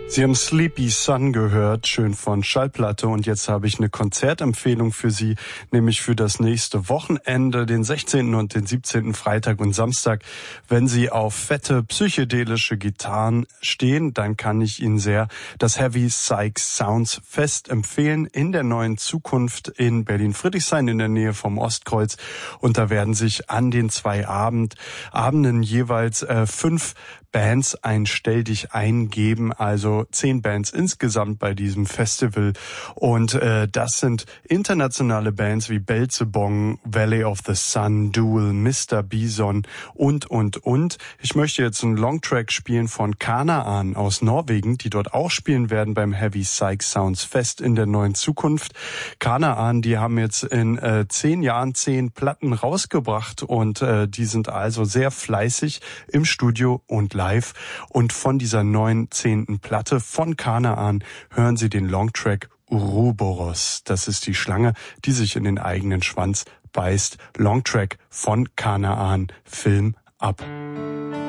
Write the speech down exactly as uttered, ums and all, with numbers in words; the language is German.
Sie haben Sleepy Sun gehört, schön von Schallplatte, und jetzt habe ich eine Konzertempfehlung für Sie, nämlich für das nächste Wochenende, den sechzehnten und den siebzehnten Freitag und Samstag. Wenn Sie auf fette psychedelische Gitarren stehen, dann kann ich Ihnen sehr das Heavy Psych Sounds Fest empfehlen in der Neuen Zukunft in Berlin-Friedrichshain in der Nähe vom Ostkreuz, und da werden sich an den zwei Abend, Abenden jeweils äh, fünf Bands ein Stell dich eingeben, also zehn Bands insgesamt bei diesem Festival, und äh, das sind internationale Bands wie Belzebong, Valley of the Sun, Duel, Mister Bison und, und, und. Ich möchte jetzt einen Longtrack spielen von Kanaan aus Norwegen, die dort auch spielen werden beim Heavy Psych Sounds Fest in der Neuen Zukunft. Kanaan, die haben jetzt in äh, zehn Jahren zehn Platten rausgebracht, und äh, die sind also sehr fleißig im Studio und live. Und von dieser neuen zehnten Platte von Kanaan hören Sie den Longtrack Uroboros. Das ist die Schlange, die sich in den eigenen Schwanz beißt. Longtrack von Kanaan, Film ab.